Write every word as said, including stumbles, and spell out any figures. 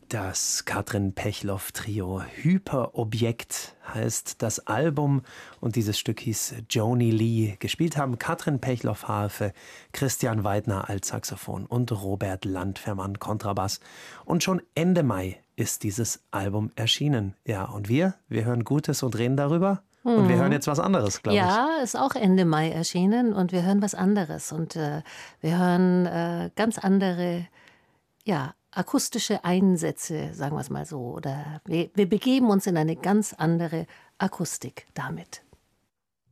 Das Katrin Pechloff-Trio. Hyperobjekt heißt das Album und dieses Stück hieß Joni Lee. Gespielt haben Katrin Pechloff Harfe, Christian Weidner Altsaxophon und Robert Landfermann Kontrabass. Und schon Ende Mai ist dieses Album erschienen. Ja, und wir, wir hören Gutes und reden darüber. Hm. Und wir hören jetzt was anderes, glaube ich. Ja, ist auch Ende Mai erschienen und wir hören was anderes. Und äh, wir hören äh, ganz andere, ja, akustische Einsätze, sagen wir es mal so. Oder wir, wir begeben uns in eine ganz andere Akustik damit.